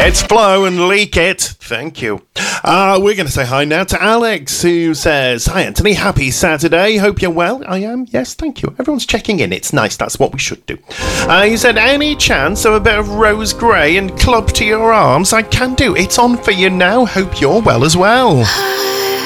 It's Flo and Leak It. Thank you. We're going to say hi now to Alex, who says, "Hi, Anthony. Happy Saturday. Hope you're well." I am. Yes, thank you. Everyone's checking in. It's nice. That's what we should do. He said, "Any chance of a bit of Rose Grey and Club to Your Arms? I can do. It's on for you now. Hope you're well as well."